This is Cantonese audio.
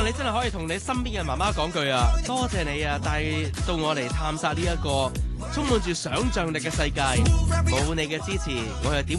你真係可以同你身邊嘅媽媽講句啊，多謝你啊，帶到我嚟探索呢一個充滿住想像力嘅世界。冇你嘅支持，我又點